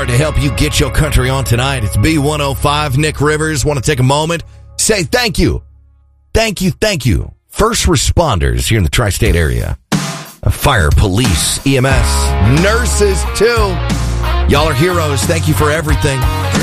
to help you get your country on tonight. It's B105. Nick Rivers. Want to take a moment, say thank you. Thank you. First responders here in the tri-state area. Fire, police, EMS, nurses too. Y'all are heroes. Thank you for everything.